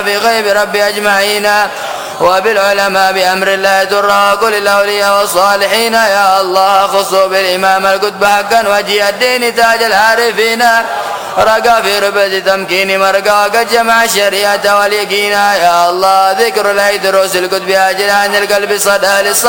في غيب ربي أجمعين وبالعلماء بأمر الله درا كل الأولياء والصالحين يا الله خصوا بالإمام القطب حقا وجه الدين تاج العارفين رقى في ربة تمكين مرقى قد جمع الشريعة واليقين يا الله ذكر الهي دروس القطب أجل عن القلب صدى للصلاة